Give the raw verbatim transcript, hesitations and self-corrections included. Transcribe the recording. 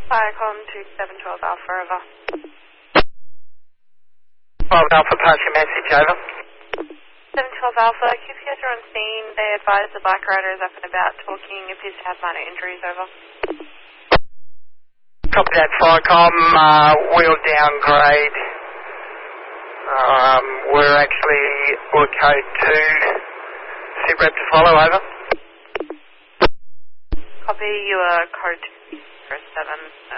Viacom two seven one two Alpha, over. five Alpha, pass your message, over. seven one two Alpha, Q P S are on scene. They advise the Black Rider is up and about talking, appears to have minor injuries, over. Copy that, Viacom. Uh, we'll downgrade. Um, we're actually Wood Code two. Sit rep to follow, over. Copy, you are code two zero seven.